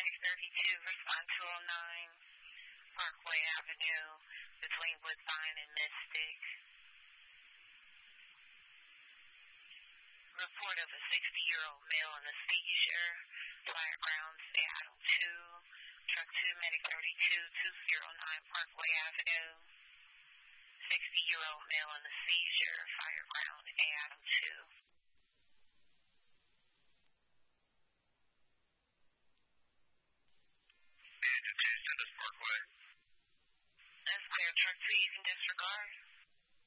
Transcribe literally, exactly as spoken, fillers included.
Medic thirty-two, respond two oh nine Parkway Avenue between Woodbine and Mystic. Report of a sixty-year-old male in a seizure. Fire grounds, Seattle two. Truck two, Medic thirty-two, two oh nine Parkway Avenue. sixty-year-old male in a seizure. Fire ground, Seattle two. Agent two, send us Parkway. That's clear. Truck two, you can disregard.